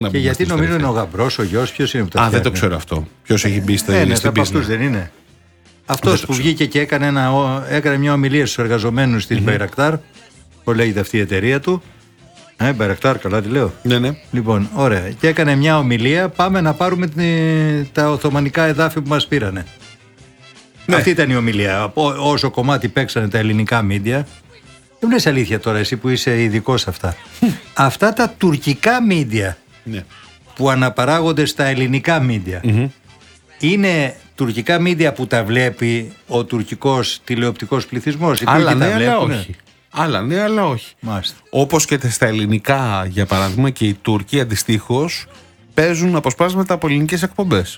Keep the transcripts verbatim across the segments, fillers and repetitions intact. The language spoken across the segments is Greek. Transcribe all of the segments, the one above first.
Και γιατί νομίζω είναι ο γαμπρός, ο γιος, ποιος είναι που το Α, φτιάχνει. δεν το ξέρω αυτό. Ποιος έχει μπει στη, ναι, ναι, στην από business. αυτούς δεν είναι. Αυτός που βγήκε και έκανε, ένα, έκανε μια ομιλία στους εργαζομένους της mm-hmm. Bayraktar, που λέγεται αυτή η εταιρεία του. Ε, Bayraktar, καλά τη λέω. Ναι, ναι. Λοιπόν, ωραία. Και έκανε μια ομιλία, πάμε να πάρουμε την, τα οθωμανικά εδάφη που μας πήρανε. Ναι. Αυτή ήταν η ομιλία. Όσο κομμάτι παίξανε τα ελληνικά μίντια. Δεν λες αλήθεια τώρα εσύ που είσαι ειδικός σε αυτά. Αυτά τα τουρκικά μίντια ναι. που αναπαράγονται στα ελληνικά μίντια mm-hmm. είναι τουρκικά μίντια που τα βλέπει ο τουρκικός τηλεοπτικός πληθυσμός. Άλλα ναι, αλλά όχι. Άλλα ναι, αλλά όχι. Μάλιστα. Όπως και στα ελληνικά, για παράδειγμα, και οι Τούρκοι αντιστοίχως παίζουν αποσπάσματα από ελληνικές εκπομπές.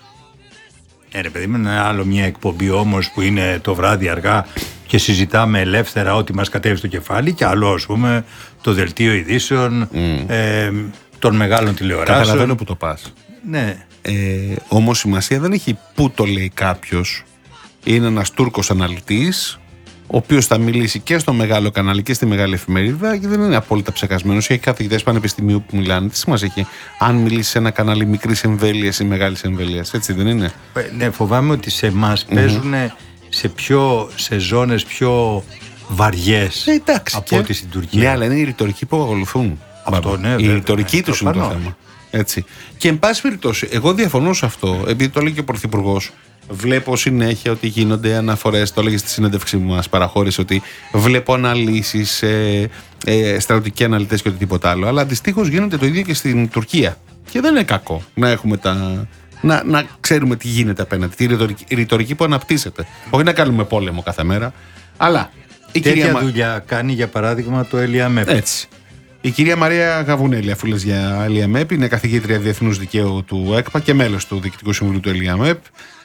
Ε, ρε παιδί μου, είναι άλλο μια εκπομπή όμως που είναι το βράδυ αργά και συζητάμε ελεύθερα ό,τι μας κατέβει στο κεφάλι, και άλλο, ας πούμε, το δελτίο ειδήσεων mm. ε, των μεγάλων τηλεοράσεων. Καταλαβαίνω που το πας. Ναι. Ε, όμως σημασία δεν έχει πού το λέει κάποιος. Είναι ένας Τούρκος αναλυτής, ο οποίος θα μιλήσει και στο μεγάλο κανάλι και στη μεγάλη εφημερίδα, και δεν είναι απόλυτα ψεκασμένος. Έχει καθηγητές πανεπιστημίου που μιλάνε. Τι σημασία έχει αν μιλήσει σε ένα κανάλι μικρής εμβέλειας ή μεγάλης εμβέλειας, έτσι δεν είναι? Ε, ναι, φοβάμαι ότι σε εμάς mm-hmm. παίζουν σε, πιο, σε ζώνες πιο βαριές ε, εντάξει, από και... ό,τι στην Τουρκία. Ναι, αλλά είναι οι ρητορικοί που ακολουθούν. Αυτό, ναι, η ρητορική ναι, τους είναι το θέμα. Έτσι. Και εν πάση περιπτώσει, εγώ διαφωνώ σε αυτό, επειδή το λέει και ο Πρωθυπουργός. Βλέπω συνέχεια ότι γίνονται αναφορές, το έλεγε στη συνέντευξη που μας παραχώρησε, ότι βλέπω αναλύσεις, ε, ε, στρατιωτικοί αναλυτές και οτιδήποτε άλλο. Αλλά αντιστοίχως γίνεται το ίδιο και στην Τουρκία. Και δεν είναι κακό να έχουμε τα. Να, να ξέρουμε τι γίνεται απέναντι, τη ρητορική, η ρητορική που αναπτύσσεται. Όχι να κάνουμε πόλεμο κάθε μέρα, αλλά. Η τέτοια κυρία δουλειά κάνει για παράδειγμα το ΕΛΙΑΜΕΠ. Έτσι. Η κυρία Μαρία Γαβουνέλη, αφού λες για ΕΛΙΑΜΕΠ, είναι καθηγήτρια Διεθνούς Δικαίου του ΕΚΠΑ και μέλος του Διοικητικού Συμβουλίου του ΕΛΙΑΜΕΠ.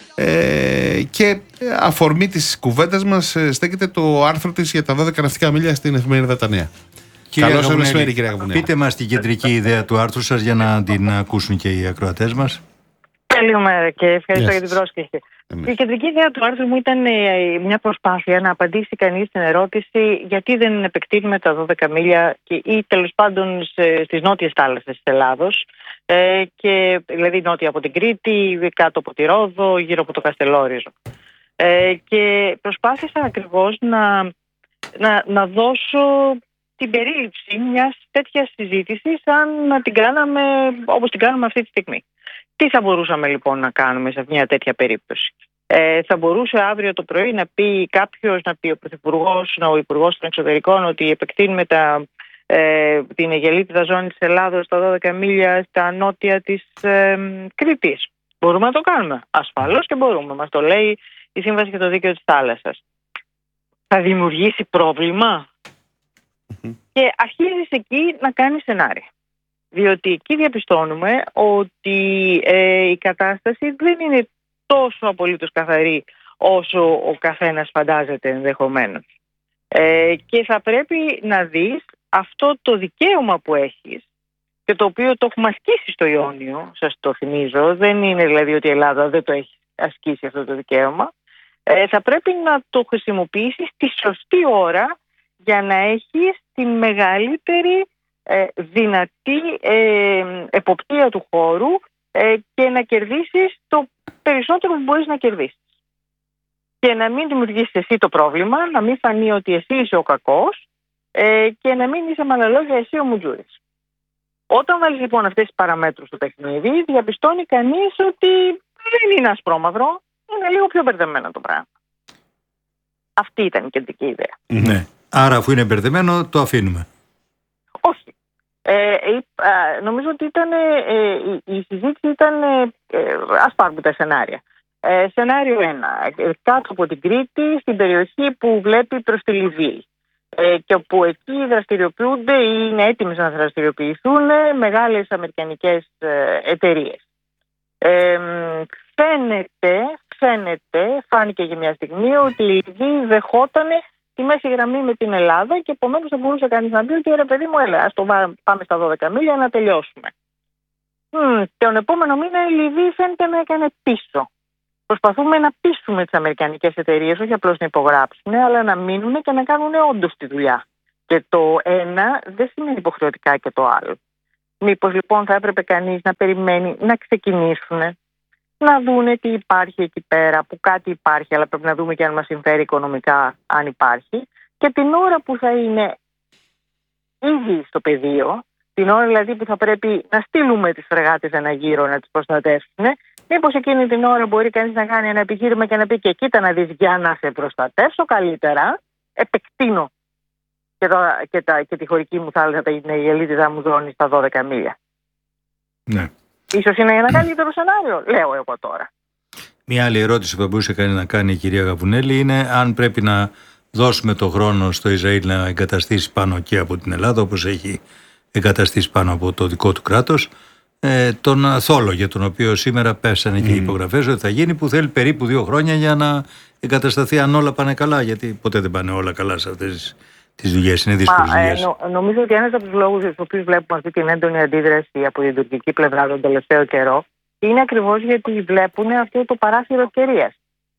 Ε, και αφορμή της κουβέντας μας στέκεται το άρθρο της για τα δώδεκα ναυτικά μίλια στην εφημερίδα Τα Νέα. Καλώς σας μεσημέρι, κυρία Γαβουνέλη. Πείτε μας την κεντρική ιδέα του άρθρου σας για να την ακούσουν και οι ακροατές μας. Καλημέρα και ευχαριστώ yes. για την πρόσκληση. Εμείς. Η κεντρική ιδέα του άρθρου μου ήταν μια προσπάθεια να απαντήσει κανείς στην ερώτηση γιατί δεν επεκτείνουμε τα δώδεκα μίλια ή τέλος πάντων στις νότιες θάλασσες της Ελλάδος, ε, και, δηλαδή νότια από την Κρήτη, κάτω από τη Ρόδο, γύρω από το Καστελόριζο. Ε, και προσπάθησα ακριβώς να, να, να δώσω την περίληψη μιας τέτοιας συζήτησης σαν να την κάναμε όπως την κάνουμε αυτή τη στιγμή. Τι θα μπορούσαμε λοιπόν να κάνουμε σε μια τέτοια περίπτωση? Ε, θα μπορούσε αύριο το πρωί να πει κάποιος, να πει ο Πρωθυπουργός, ο Υπουργός των Εξωτερικών, ότι επεκτείνουμε τα, ε, την αιγελίτιδα ζώνη της Ελλάδος στα δώδεκα μίλια στα νότια της ε, Κρήτης. Μπορούμε να το κάνουμε. Ασφαλώς και μπορούμε. Μας το λέει η Σύμβαση για το Δίκαιο της Θάλασσας. Θα δημιουργήσει πρόβλημα? Mm-hmm. Και αρχίζεις εκεί να κάνεις σενάρια. Διότι εκεί διαπιστώνουμε ότι ε, η κατάσταση δεν είναι τόσο απολύτως καθαρή όσο ο καθένας φαντάζεται ενδεχομένως. Ε, και θα πρέπει να δεις αυτό το δικαίωμα που έχεις και το οποίο το έχουμε ασκήσει στο Ιόνιο, σας το θυμίζω, δεν είναι δηλαδή ότι η Ελλάδα δεν το έχει ασκήσει αυτό το δικαίωμα, ε, θα πρέπει να το χρησιμοποιήσεις τη σωστή ώρα για να έχεις τη μεγαλύτερη ε, δυνατή ε, εποπτεία του χώρου ε, και να κερδίσεις το περισσότερο που μπορείς να κερδίσεις. Και να μην δημιουργήσεις εσύ το πρόβλημα, να μην φανεί ότι εσύ είσαι ο κακός ε, και να μην είσαι με άλλα λόγια εσύ ο Μουτζούρης. Όταν βάλεις λοιπόν αυτές τις παραμέτρους στο παιχνίδι, διαπιστώνει κανείς ότι δεν είναι ασπρόμαυρο, είναι λίγο πιο μπερδεμένο το πράγμα. Αυτή ήταν η κεντρική ιδέα. Ναι. Άρα αφού είναι μπερδεμένο το αφήνουμε. Όχι. Ε, ε, ε, νομίζω ότι ήταν, ε, η, η συζήτηση ήταν, ε, ε, ας πάρουμε τα σενάρια. Ε, σενάριο ένα, ε, κάτω από την Κρήτη, στην περιοχή που βλέπει προς τη Λιβύη. Ε, και όπου εκεί δραστηριοποιούνται ή είναι έτοιμες να δραστηριοποιηθούν μεγάλες αμερικανικές ε, εταιρείες. Ε, φαίνεται, φαίνεται, φάνηκε για μια στιγμή ότι η Λιβύη δεχότανε τη μέση γραμμή με την Ελλάδα και επομένως θα μπορούσε κανείς να πει ότι ρε παιδί μου, έλα, ας το πάμε στα δώδεκα μίλια να τελειώσουμε. Μ, τον επόμενο μήνα η Λιβύη φαίνεται να έκανε πίσω. Προσπαθούμε να πείσουμε τις αμερικανικές εταιρείες, όχι απλώς να υπογράψουν, αλλά να μείνουν και να κάνουν όντως τη δουλειά. Και το ένα δεν σημαίνει υποχρεωτικά και το άλλο. Μήπως λοιπόν θα έπρεπε κανείς να περιμένει να ξεκινήσουν, να δούνε τι υπάρχει εκεί πέρα, που κάτι υπάρχει, αλλά πρέπει να δούμε και αν μας συμφέρει οικονομικά, αν υπάρχει, και την ώρα που θα είναι ήδη στο πεδίο, την ώρα δηλαδή που θα πρέπει να στείλουμε τις φρεγάτες ένα γύρο να τις προστατεύσουν, μήπως εκείνη την ώρα μπορεί κανείς να κάνει ένα επιχείρημα και να πει και κοίτα να δεις, για να σε προστατεύσω καλύτερα, επεκτείνω και, το, και, τα, και τη χωρική μου θάλασσα, την Αιγελίτιδα μου ζώνη στα δώδεκα μίλια. Ναι. Ίσως είναι ένα καλύτερο σενάριο, λέω εγώ τώρα. Μια άλλη ερώτηση που μπορούσε να κάνει η κυρία Γαβουνέλη είναι αν πρέπει να δώσουμε το χρόνο στο Ισραήλ να εγκαταστήσει πάνω και από την Ελλάδα, όπως έχει εγκαταστήσει πάνω από το δικό του κράτος, ε, τον θόλο για τον οποίο σήμερα πέσανε mm. και οι υπογραφές ότι θα γίνει, που θέλει περίπου δύο χρόνια για να εγκατασταθεί, αν όλα πάνε καλά, γιατί ποτέ δεν πάνε όλα καλά σε αυτές τις δουλειές, είναι δύσκολες δουλειές. Ε, νο, νομίζω ότι ένας από τους λόγους στους οποίους βλέπουμε αυτή την έντονη αντίδραση από την τουρκική πλευρά τον τελευταίο καιρό είναι ακριβώς γιατί βλέπουν αυτό το παράθυρο ευκαιρίας.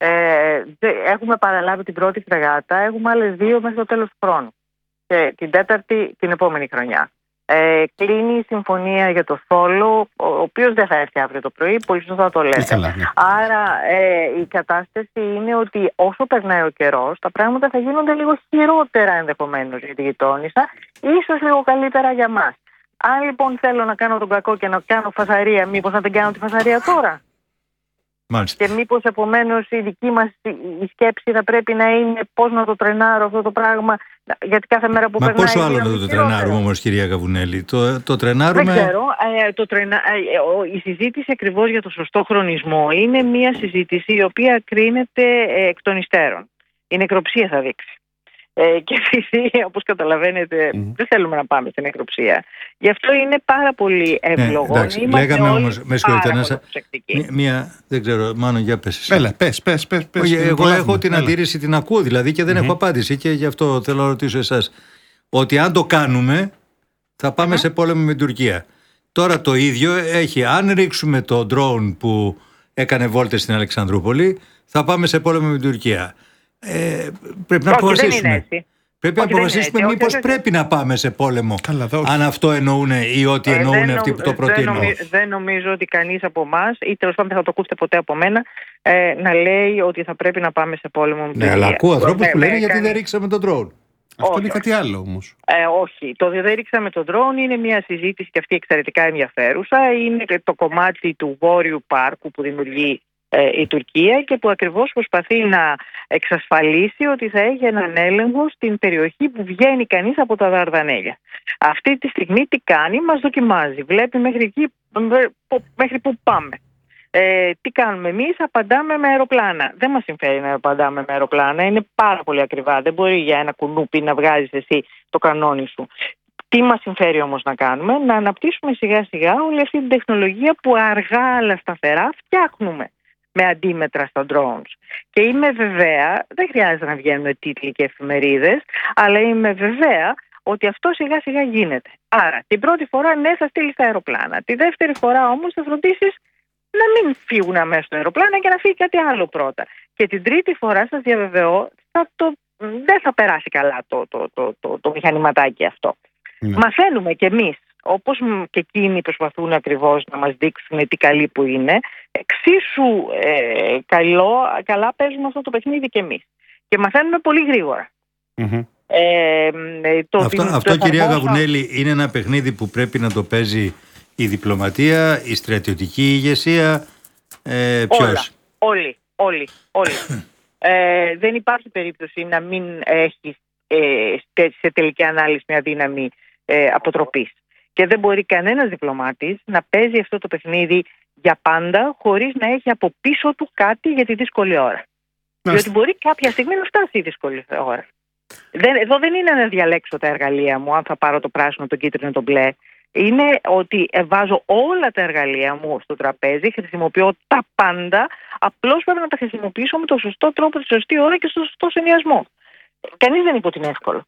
Ε, έχουμε παραλάβει την πρώτη φρεγάτα, έχουμε άλλες δύο μέχρι το τέλος του χρόνου και την τέταρτη την επόμενη χρονιά. Ε, κλείνει η συμφωνία για το θόλο, ο οποίος δεν θα έρθει αύριο το πρωί, πολύ σωστά το λέτε. Καλά, ναι. Άρα ε, η κατάσταση είναι ότι όσο περνάει ο καιρός, τα πράγματα θα γίνονται λίγο χειρότερα ενδεχομένως για τη γειτόνισσα, ίσως λίγο καλύτερα για μας. Αν λοιπόν θέλω να κάνω τον κακό και να κάνω φασαρία, μήπως να την κάνω τη φασαρία τώρα? Μάλιστα. Και μήπως επομένως η δική μας η σκέψη θα πρέπει να είναι πώς να το τρενάρω αυτό το πράγμα, γιατί κάθε μέρα που Μα περνάει... Μα πόσο άλλο να το τρενάρουμε όμως, κυρία Γαβουνέλη? Το, το τρενάρουμε... Δεν ξέρω. Ε, το τρενα... ε, η συζήτηση ακριβώς για το σωστό χρονισμό είναι μια συζήτηση η οποία κρίνεται ε, εκ των υστέρων. Η νεκροψία θα δείξει. Ε, και επειδή, όπως καταλαβαίνετε, mm. δεν θέλουμε να πάμε στην νεκροψία. Γι' αυτό είναι πάρα πολύ εύλογο. Ναι, εντάξει, λέγαμε όμως, με συγχωρείτε, να σα... μία, δεν ξέρω, μάλλον για πες εσύ. Έλα, πες, πες, πες, πες. Όχι, εγώ έχω έχουμε. την αντίρρηση, την ακούω δηλαδή και δεν mm-hmm. έχω απάντηση και γι' αυτό θέλω να ρωτήσω εσάς. Ότι αν το κάνουμε, θα πάμε mm-hmm. σε πόλεμο με την Τουρκία. Τώρα το ίδιο έχει, αν ρίξουμε το drone που έκανε βόλτες στην Αλεξανδρούπολη, θα πάμε σε πόλεμο με την Τουρκία. Ε, πρέπει να αποφασίσουμε. Πρέπει όχι, να αποφασίσουμε μήπως όχι, πρέπει να πάμε σε πόλεμο. Καλά, αν αυτό εννοούν ή ό,τι εννοούν ε, αυτοί που το προτείνουν. Δεν, νομι, δεν νομίζω ότι κανείς από εμάς, ή τέλος πάντων δεν θα το ακούσετε ποτέ από μένα, ε, να λέει ότι θα πρέπει να πάμε σε πόλεμο. Ναι, αλλά ακούω ανθρώπους που λένε γιατί δεν ρίξαμε τον drone. Αυτό όχι, είναι κάτι άλλο όμως. Ε, όχι. Το δεν ρίξαμε τον drone είναι μια συζήτηση και αυτή εξαιρετικά ενδιαφέρουσα. Είναι το κομμάτι του βόρειου πάρκου που δημιουργεί η Τουρκία και που ακριβώς προσπαθεί να εξασφαλίσει ότι θα έχει έναν έλεγχο στην περιοχή που βγαίνει κανείς από τα Δαρδανέλια. Αυτή τη στιγμή τι κάνει? Μας δοκιμάζει. Βλέπει μέχρι, εκεί, μέχρι που πάμε. Ε, τι κάνουμε εμείς? Απαντάμε με αεροπλάνα. Δεν μας συμφέρει να απαντάμε με αεροπλάνα. Είναι πάρα πολύ ακριβά. Δεν μπορεί για ένα κουνούπι να βγάζεις εσύ το κανόνι σου. Τι μας συμφέρει όμως να κάνουμε? Να αναπτύσσουμε σιγά σιγά όλη αυτή την τεχνολογία που αργά αλλά σταθερά φτιάχνουμε με αντίμετρα στα drones. Και είμαι βεβαία, δεν χρειάζεται να βγαίνουν τίτλοι και εφημερίδες, αλλά είμαι βεβαία ότι αυτό σιγά σιγά γίνεται. Άρα την πρώτη φορά ναι, θα στείλεις τα αεροπλάνα. Τη δεύτερη φορά όμως θα φροντίσεις να μην φύγουν αμέσως τα αεροπλάνα και να φύγει κάτι άλλο πρώτα. Και την τρίτη φορά σας διαβεβαιώ θα το, δεν θα περάσει καλά το, το, το, το, το μηχανηματάκι αυτό. Ναι. Μαθαίνουμε κι εμείς. Όπως και εκείνοι προσπαθούν ακριβώς να μας δείξουν τι καλοί που είναι, εξίσου ε, καλό, καλά παίζουμε αυτό το παιχνίδι και εμείς. Και μαθαίνουμε πολύ γρήγορα. Mm-hmm. Ε, το αυτό, το αυτό κυρία Γαβουνέλη, είναι ένα παιχνίδι που πρέπει να το παίζει η διπλωματία, η στρατιωτική ηγεσία, ε, ποιος? Όλοι, όλοι, όλοι. ε, δεν υπάρχει περίπτωση να μην έχει ε, σε τελική ανάλυση μια δύναμη ε, αποτροπής. Και δεν μπορεί κανένας διπλωμάτης να παίζει αυτό το παιχνίδι για πάντα χωρίς να έχει από πίσω του κάτι για τη δύσκολη ώρα. Να. Διότι μπορεί κάποια στιγμή να φτάσει η δύσκολη ώρα. Δεν, εδώ δεν είναι να διαλέξω τα εργαλεία μου, αν θα πάρω το πράσινο, το κίτρινο, το μπλε. Είναι ότι βάζω όλα τα εργαλεία μου στο τραπέζι, χρησιμοποιώ τα πάντα, απλώς πρέπει να τα χρησιμοποιήσω με τον σωστό τρόπο, τη σωστή ώρα και στο σωστό συνδυασμό. Κανείς δεν είπε ότι είναι εύκολο.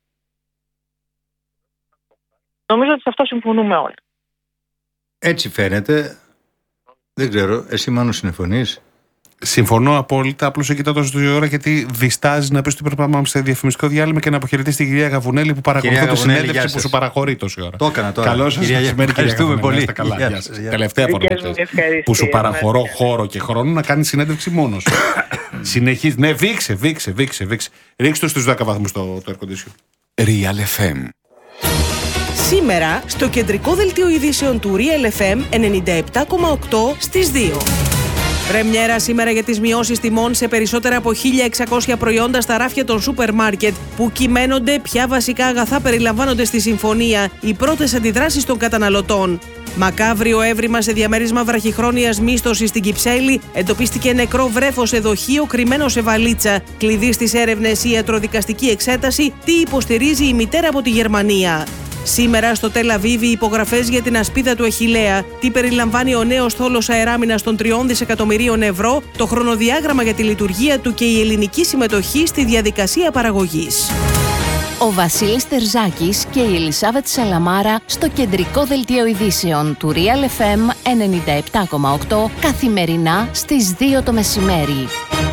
Νομίζω ότι σε αυτό συμφωνούμε όλοι. Έτσι φαίνεται. Δεν ξέρω, εσύ μάλλον συμφωνείς? Συμφωνώ απόλυτα. Απλώς εκεί τόσο η ώρα γιατί διστάζει να πει ότι πρέπει να πάμε σε διαφημιστικό διάλειμμα και να αποχαιρετήσει την κυρία Γαβουνέλη που παρακολουθεί τη συνέντευξη που σου παραχωρεί τόση ώρα. Το έκανα τώρα. Καλώς σας. Ευχαριστούμε πολύ. Τελευταία φορά που σου παραχωρώ χώρο και χρόνο να κάνει συνέντευξη μόνος. Συνεχίζει. Ναι, βήξε, βήξε, βήξε. Ρίξτε το στους δέκα βαθμούς το air condition. Real εφ εμ. Σήμερα στο κεντρικό δελτίο ειδήσεων του Real εφ εμ ενενήντα επτά κόμμα οκτώ στις δύο. Πρεμιέρα σήμερα για τις μειώσεις τιμών σε περισσότερα από χίλια εξακόσια προϊόντα στα ράφια των σούπερ μάρκετ που κυμαίνονται ποια βασικά αγαθά περιλαμβάνονται στη συμφωνία, οι πρώτες αντιδράσεις των καταναλωτών. Μακάβριο έβριμα σε διαμέρισμα βραχυχρόνιας μίσθωσης στην Κυψέλη, εντοπίστηκε νεκρό βρέφος σε δοχείο κρυμμένο σε βαλίτσα. Κλειδί στις έρευνες η ιατροδικαστική εξέταση, τι υποστηρίζει η μητέρα από τη Γερμανία. Σήμερα στο Τελ Αβίβ οι υπογραφές για την ασπίδα του Αχιλλέα, τι περιλαμβάνει ο νέος θόλος αεράμινας των τριών δισεκατομμυρίων ευρώ, το χρονοδιάγραμμα για τη λειτουργία του και η ελληνική συμμετοχή στη διαδικασία παραγωγής. Ο Βασίλης Τερζάκης και η Ελισάβετ Σαλαμάρα στο κεντρικό δελτίο ειδήσεων του Real εφ εμ ενενήντα επτά κόμμα οκτώ καθημερινά στις δύο το μεσημέρι.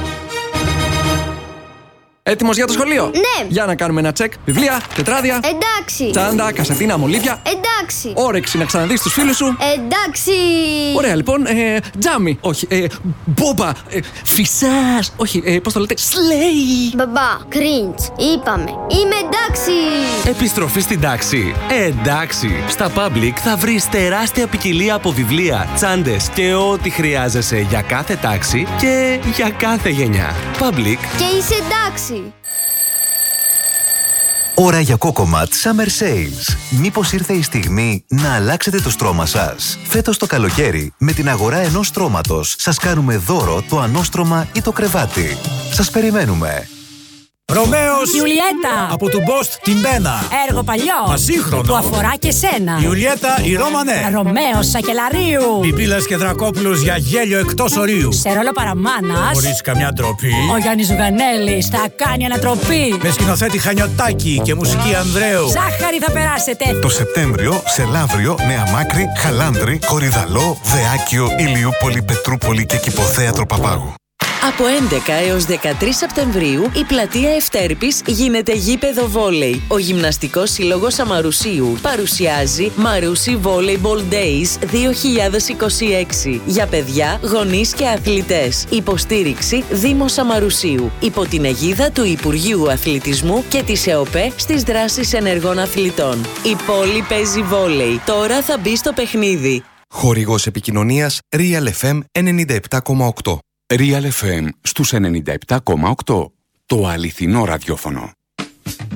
Έτοιμος για το σχολείο? Ναι. Για να κάνουμε ένα τσεκ. Βιβλία, τετράδια. Εντάξει. Τσάντα, κασετίνα, μολύβια. Εντάξει. Όρεξη να ξαναδείς τους φίλους σου. Εντάξει. Ωραία, λοιπόν. Ε, τζάμι. Όχι. Ε, μπόμπα. Ε, φυσάς. Όχι. Ε, πώς το λέτε? Σλέι. Μπαμπά, κριντς. Είπαμε. Είμαι εντάξει. Επιστροφή στην τάξη. Εντάξει. Στα Public θα βρεις τεράστια ποικιλία από βιβλία, τσάντες και ό,τι χρειάζεσαι για κάθε τάξη και για κάθε γενιά. Public. Και είσαι εντάξει. Ώρα για Cocomat Summer Sales. Μήπως ήρθε η στιγμή να αλλάξετε το στρώμα σας? Φέτος το καλοκαίρι, με την αγορά ενός στρώματος, σας κάνουμε δώρο το ανώστρωμα ή το κρεβάτι. Σας περιμένουμε. Ρωμαίος Ιουλιέτα από του Μπόστ την Πένα. Έργο παλιό Ασύγχρονο που αφορά και σένα. Ιουλιέτα η Ρώμανε. Ρωμαίος Σακελαρίου. Πιπίλας και Δρακόπουλος για γέλιο εκτός ορίου. Σε ρόλο παραμάνας. Χωρίς καμιά ντροπή. Ο Γιάννης Ζουγανέλης θα κάνει ανατροπή. Με σκηνοθέτη Χανιωτάκη και μουσική Ανδρέου. Ζάχαρη θα περάσετε. Το Σεπτέμβριο σε Λαύριο, Νέα Μάκρη, Χαλάνδρη, Κορυδαλό, Δεάκιο, Ηλιούπολη, Πετρούπολη και Κηποθέατρο Παπάγου. Από έντεκα έως δεκατρείς Σεπτεμβρίου η πλατεία Ευτέρπης γίνεται γήπεδο βόλεϊ. Ο Γυμναστικός Σύλλογος Αμαρουσίου παρουσιάζει Μαρούσι Volleyball Days δύο χιλιάδες είκοσι έξι για παιδιά, γονείς και αθλητές. Υποστήριξη Δήμος Αμαρουσίου υπό την αιγίδα του Υπουργείου Αθλητισμού και της ΕΟΠΕ στις δράσεις ενεργών αθλητών. Η πόλη παίζει βόλεϊ. Τώρα θα μπει στο παιχνίδι. Χορηγός επικοινωνίας Real εφ εμ ενενήντα επτά κόμμα οκτώ. Real εφ εμ στους ενενήντα επτά κόμμα οκτώ. Το αληθινό ραδιόφωνο.